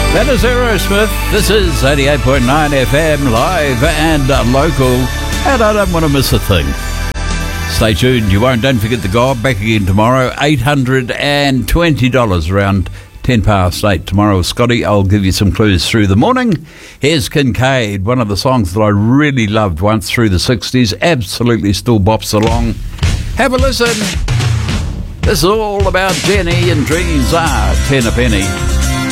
That is Aerosmith. This is 88.9 FM, live and local. And I don't want to miss a thing. Stay tuned, you won't. Don't forget the gob. Back again tomorrow. $820 around 10 past 8 tomorrow. Scotty, I'll give you some clues through the morning. Here's Kincaid, one of the songs that I really loved once through the 60s. Absolutely still bops along. Have a listen. This is all about Jenny and Dreams Are 10 a penny.